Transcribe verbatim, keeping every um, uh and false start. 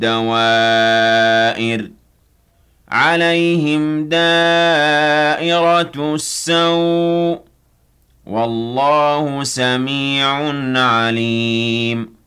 الدَّوَائِرِ عَلَيْهِمْ دَائِرَةُ السَّوْءِ ۗ وَاللَّهُ سَمِيعٌ عَلِيمٌ